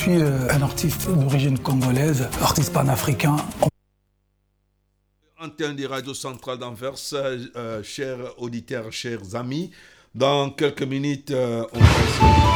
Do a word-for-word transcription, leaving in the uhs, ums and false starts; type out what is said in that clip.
suis euh, un artiste d'origine congolaise, artiste panafricain. Antenne des radios centrales d'Anvers, euh, chers auditeurs, chers amis, dans quelques minutes, euh, on va essayer